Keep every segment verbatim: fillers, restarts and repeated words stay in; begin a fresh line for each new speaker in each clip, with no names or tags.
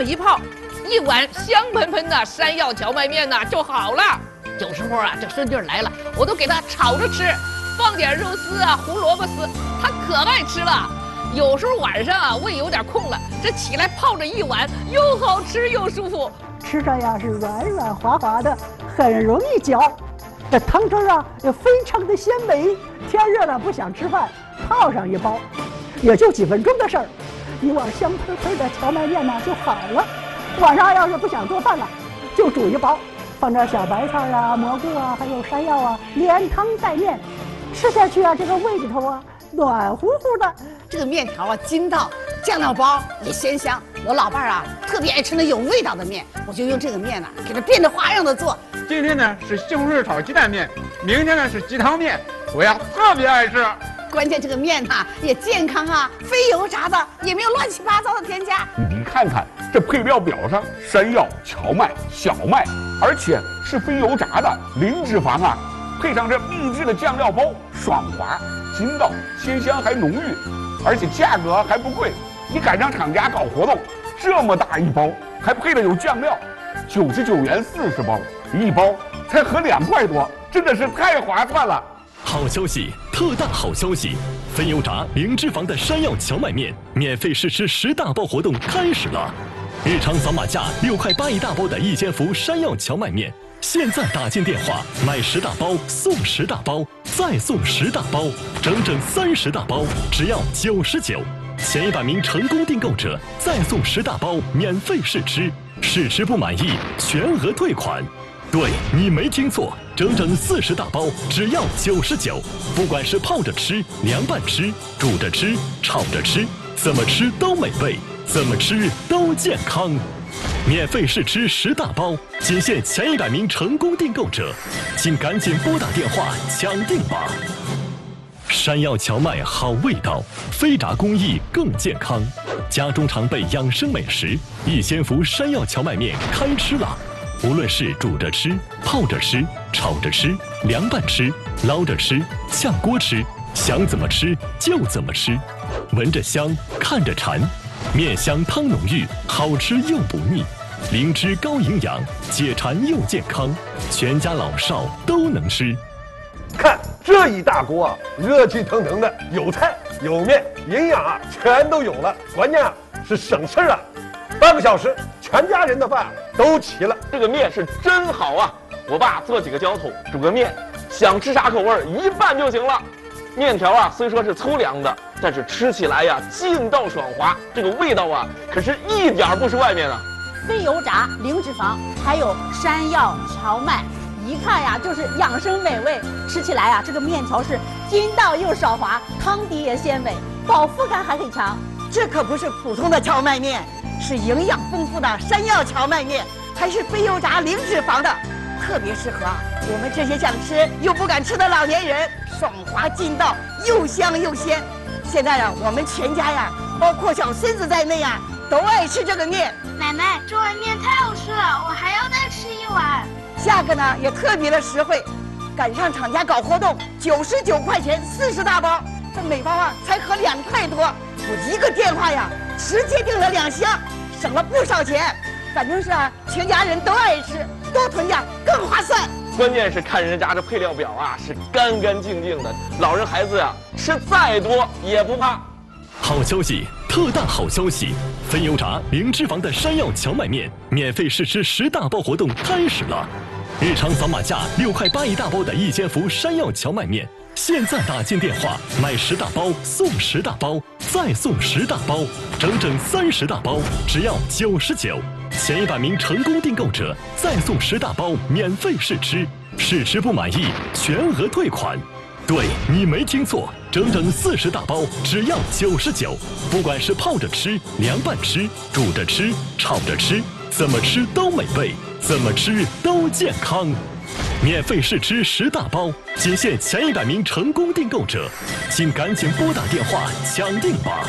么一泡，一碗香喷喷的山药荞麦面呢就好了。有时候啊，这孙女来了，我都给她炒着吃，放点肉丝啊、胡萝卜丝，她可爱吃了。有时候晚上啊，胃有点空了，这起来泡着一碗，又好吃又舒服。
吃着呀是软软滑滑的，很容易嚼。这汤汁啊也非常的鲜美。天热了不想吃饭，泡上一包，也就几分钟的事儿，一碗香喷喷的荞麦面呢就好了。晚上要是不想做饭了，就煮一包，放点小白菜啊、蘑菇啊，还有山药啊，连汤带面，吃下去啊，这个胃里头啊暖乎乎的。
这个面条啊筋道，酱料包也鲜香。我老伴儿啊特别爱吃那有味道的面，我就用这个面呢、啊、给它变着花样的做。
今天呢是西红柿炒鸡蛋面，明天呢是鸡汤面，我呀特别爱吃。
关键这个面呐、啊、也健康啊，非油炸的，也没有乱七八糟的添加。
你看看这配料表上，山药、荞麦、小麦，而且是非油炸的，零脂肪啊，配上这秘制的酱料包，爽滑、筋道、鲜香还浓郁，而且价格还不贵。你赶上厂家搞活动，这么大一包，还配了有酱料，九十九元四十包，一包才合两块多，真的是太划算了。
好消息，特大好消息！非油炸零脂肪的山药荞麦面免费试吃十大包活动开始了！日常扫码价六块八一大包的一千伏山药荞麦面，现在打进电话买十大包送十大包，再送十大包，整整三十大包，只要九十九。前一百名成功订购者再送十大包免费试吃，试吃不满意全额退款。对，你没听错，整整四十大包，只要九十九。不管是泡着吃、凉拌吃、煮着吃、炒着吃，怎么吃都美味，怎么吃都健康。免费试吃十大包，仅限前一百名成功订购者，请赶紧拨打电话抢订吧。山药荞麦好味道，非炸工艺更健康。家中常备养生美食，一千伏山药荞麦面开吃了。无论是煮着吃、泡着吃、炒着吃、凉拌吃、捞着吃、炝锅吃，想怎么吃就怎么吃，闻着香，看着馋，面香汤浓郁，好吃又不腻，灵芝高营养，解馋又健康，全家老少都能吃。
看这一大锅啊，热气腾腾的，有菜有面，营养啊全都有了，关键啊是省事啊，半个小时全家人的饭都齐了。
这个面是真好啊！我爸做几个浇头，煮个面，想吃啥口味一拌就行了。面条啊虽说是粗粮的，但是吃起来呀劲道爽滑，这个味道啊可是一点不输外面啊。
非油炸零脂肪，还有山药荞麦，一看呀就是养生美味。吃起来呀这个面条是筋道又少滑，汤底也鲜美，饱腹感还很强。
这可不是普通的荞麦面，是营养丰富的山药荞麦面，还是非油炸零脂肪的，特别适合啊我们这些想吃又不敢吃的老年人，爽滑劲道，又香又鲜。现在呀我们全家呀，包括小孙子在内呀，都爱吃这个面。
奶奶，这碗面太好吃了，我还要再吃一碗。
价格呢也特别的实惠，赶上厂家搞活动，九十九块钱四十大包，这每包啊才合两块多。我一个电话呀，直接订了两箱，省了不少钱。反正是啊，全家人都爱吃，多囤点更划算。
关键是看人家这配料表啊，是干干净净的，老人孩子呀、啊、吃再多也不怕。
好消息，特大好消息！非油炸零脂肪的山药荞麦面免费试吃十大包活动开始了。日常扫码价六块八一大包的一千伏山药荞麦面，现在打进电话买十大包送十大包，再送十大包，整整三十大包，只要九十九。前一百名成功订购者再送十大包免费试吃，试吃不满意全额退款。对，你没听错，整整四十大包，只要九十九。不管是泡着吃、凉拌吃、煮着吃、炒着吃，怎么吃都美味，怎么吃都健康。免费试吃十大包，仅限前一百名成功订购者，请赶紧拨打电话抢订吧。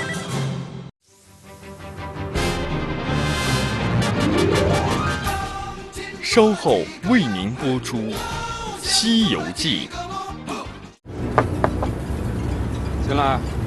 稍后为您播出《西游记》。
行了。